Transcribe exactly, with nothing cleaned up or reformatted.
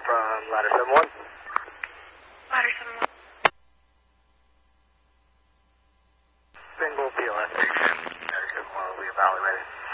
from ladder seven one. Ladder seven one. Single P O S. Ladder seven one will be evaluated.